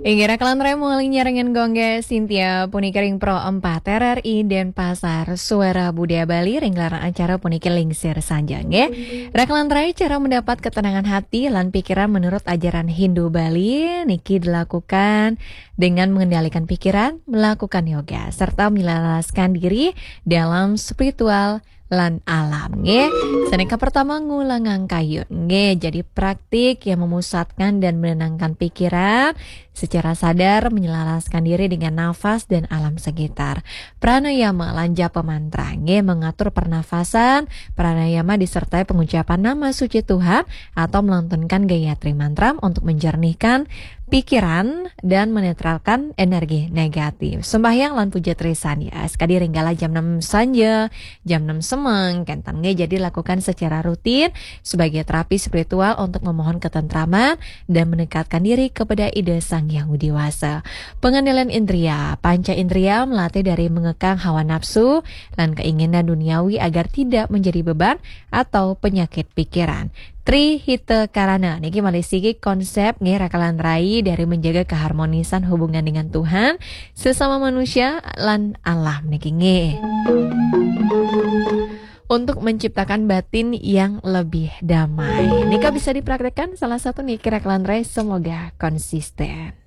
Ingira kelantre mulai nyarengan gongge Cynthia Punikering Pro 4 RRI Denpasar Suara Budaya Bali ringlaran acara puniki lingsir sanjang ya. Raklantre cara mendapat ketenangan hati lan pikiran menurut ajaran Hindu Bali niki dilakukan dengan mengendalikan pikiran, melakukan yoga serta menyelaraskan diri dalam spiritual lan alam nge. Seneka pertama ngulangang kayu nge, jadi praktik yang memusatkan dan menenangkan pikiran secara sadar, menyelaraskan diri dengan nafas dan alam sekitar. Pranayama lan japa mantra nge, mengatur pernafasan. Pranayama disertai pengucapan nama suci Tuhan atau melantunkan gayatri mantra untuk menjernihkan pikiran dan menetralkan energi negatif. Sembahyang lan puja trisan ya. Sekali ringgala jam 6 sanja, jam 6 semeng, kentannya jadi lakukan secara rutin sebagai terapi spiritual untuk memohon ketentraman dan mendekatkan diri kepada ide Sang Yang Widiwasa. Pengendalian indria, panca indria melatih dari mengekang hawa nafsu dan keinginan duniawi agar tidak menjadi beban atau penyakit pikiran. Tri Hite Karana niki malisiki konsep nge rakalan rai dari menjaga keharmonisan hubungan dengan Tuhan, sesama manusia lan alam niki nge. Untuk menciptakan batin yang lebih damai. Nika bisa dipraktekkan salah satu niki rakalan rai, semoga konsisten.